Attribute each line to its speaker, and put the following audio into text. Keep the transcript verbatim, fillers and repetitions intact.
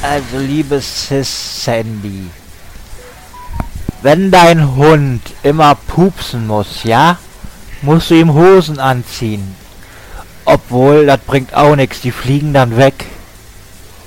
Speaker 1: Also, liebes Sis Sandy, wenn dein Hund immer pupsen muss, ja, musst du ihm Hosen anziehen. Obwohl, das bringt auch nichts, die fliegen dann weg.